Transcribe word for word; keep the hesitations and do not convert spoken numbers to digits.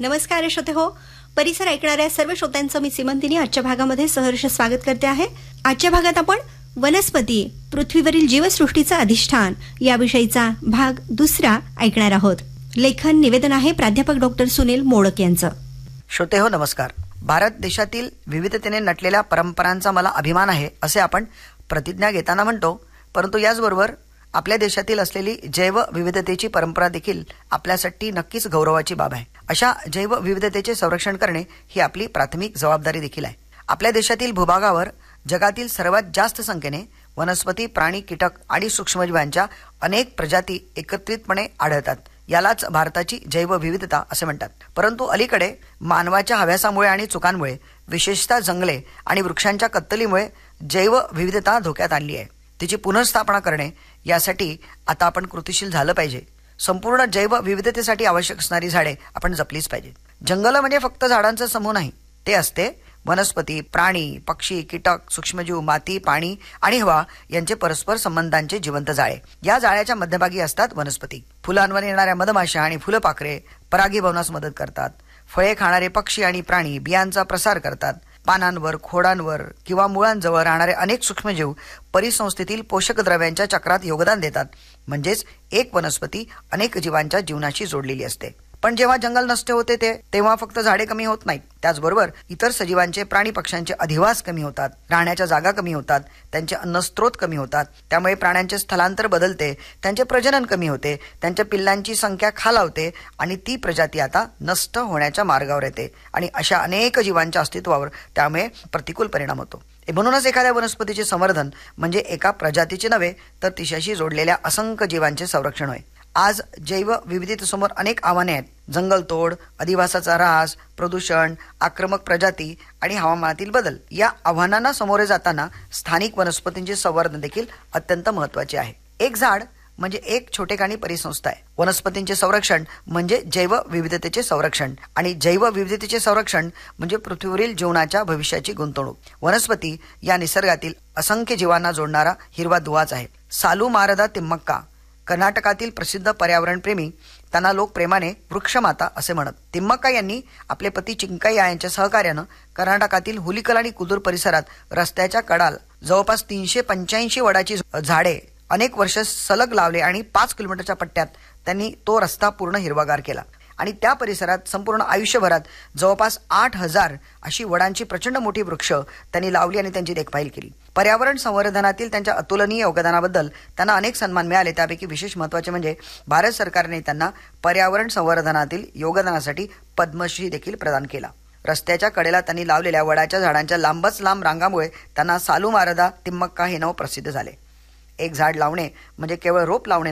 नमस्कार श्रोते हो, परिसर ऐकणाऱ्या सर्व श्रोत्यांचं मी सीमंतिनी आजच्या भागामध्ये सहर्ष स्वागत करते आहे. आजच्या भागात आपण वनस्पती, पृथ्वीवरील जीवसृष्टीचं अधिष्ठान याविषयीचा भाग दुसरा ऐकणार आहोत. लेखन निवेदन आहे प्राध्यापक डॉक्टर सुनील मोडक यांचं. श्रोते हो नमस्कार. भारत देशातील विविधतेने नटलेल्या परंपरांचा मला अभिमान आहे असे आपण प्रतिज्ञा घेताना म्हणतो, परंतु याचबरोबर आपल्या देशातील असलेली जैव विविधतेची परंपरा देखील आपल्यासाठी नक्कीच गौरवाची बाब आहे. अशा जैव विविधतेचे संरक्षण करणे ही आपली प्राथमिक जबाबदारी देखील आहे. आपल्या देशातील भूभागावर जगातील सर्वात जास्त संख्येने वनस्पती, प्राणी, कीटक आणि सूक्ष्मजीवांच्या अनेक प्रजाती एकत्रितपणे आढळतात. यालाच भारताची जैव विविधता असे म्हणतात. परंतु अलीकडे मानवाच्या हव्यासामुळे आणि चुकांमुळे, विशेषतः जंगले आणि वृक्षांच्या कत्तलीमुळे जैव विविधता धोक्यात आणली आहे. तिची पुनर्स्थापना करणे यासाठी आता आपण कृतिशील झालं पाहिजे. संपूर्ण जैव विविधतेसाठी आवश्यक असणारी झाडे आपण जपलीच पाहिजेत. जंगल म्हणजे फक्त झाडांचा समूह नाही, ते असते वनस्पती, प्राणी, पक्षी, कीटक, सूक्ष्मजीव, माती, पाणी आणि हवा यांचे परस्पर संबंधांचे जिवंत जाळे. या जाळ्याच्या मध्यभागी असतात वनस्पती. फुलांवर येणाऱ्या मधमाशा आणि फुलपाखरे परागीभवनास मदत करतात. फळे खाणारे पक्षी आणि प्राणी बियांचा प्रसार करतात. पानांवर, खोडांवर किंवा मुळांजवळ राहणारे अनेक सूक्ष्मजीव परिसंस्थेतील पोषक द्रव्यांच्या चक्रात योगदान देतात. म्हणजेच एक वनस्पती अनेक जीवांच्या जीवनाशी जोडलेली असते. पण जेव्हा जंगल नष्ट होते ते तेव्हा फक्त झाडे कमी होत नाहीत, त्याचबरोबर इतर सजीवांचे, प्राणी पक्ष्यांचे अधिवास कमी होतात, राहण्याच्या जागा कमी होतात, त्यांचे अन्नस्त्रोत कमी होतात. त्यामुळे प्राण्यांचे स्थलांतर बदलते, त्यांचे प्रजनन कमी होते, त्यांच्या पिल्लांची संख्या खालावते आणि ती प्रजाती आता नष्ट होण्याच्या मार्गावर येते आणि अशा अनेक जीवांच्या अस्तित्वावर त्यामुळे प्रतिकूल परिणाम होतो. म्हणूनच एखाद्या वनस्पतीचे संवर्धन म्हणजे एका प्रजातीचे नव्हे तर तिच्याशी जोडलेल्या असंख्य जीवांचे संरक्षण होय. आज जैव विविधतेसमोर अनेक आव्हाने आहेत. जंगलतोड, अधिवासाचा ऱ्हास, प्रदूषण, आक्रमक प्रजाती आणि हवामानातील बदल. या आव्हानांना सामोरे जाताना स्थानिक वनस्पतींचे संवर्धन देखील अत्यंत महत्त्वाचे आहे. एक झाड म्हणजे एक छोटेखानी परिसंस्था आहे. वनस्पतींचे संरक्षण म्हणजे जैव विविधतेचे संरक्षण आणि जैव विविधतेचे संरक्षण म्हणजे पृथ्वीवरील जीवनाच्या भविष्याची गुंतवणूक. वनस्पती या निसर्गातील असंख्य जीवांना जोडणारा हिरवा दुवाच आहे. सालू मारदा तिम्मक्का कर्नाटकातील प्रसिद्ध पर्यावरणप्रेमी, त्यांना लोक प्रेमाने वृक्षमाता असे म्हणत. तिम्मक्का यांनी आपले पती चिंकय्या यांच्या सहकार्यानं कर्नाटकातील हुलिकल आणि कुदूर परिसरात रस्त्याच्या कडाला जवळपास तीनशे पंच्याऐंशी वडाची झाडे अनेक वर्ष सलग लावले आणि पाच किलोमीटरच्या पट्ट्यात त्यांनी तो रस्ता पूर्ण हिरवागार केला आणि त्या परिसरात संपूर्ण आयुष्यभरात जवळपास आठ हजार अशी वडांची प्रचंड मोठी वृक्ष त्यांनी लावली आणि त्यांची देखभाल केली. पर्यावरण संवर्धनातील त्यांच्या अतुलनीय योगदानाबद्दल त्यांना अनेक सन्मान मिळाले. त्यापैकी विशेष महत्त्वाचे म्हणजे भारत सरकारने त्यांना पर्यावरण संवर्धनातील योगदानासाठी पद्मश्री देखील प्रदान केला. रस्त्याच्या कडेला त्यांनी लावलेल्या वडाच्या झाडांच्या लांबच लांब रांगामुळे त्यांना सालू मारदा तिम्मक्का हे नाव प्रसिद्ध झाले. एक झाड लावणे म्हणजे केवळ रोप लावणे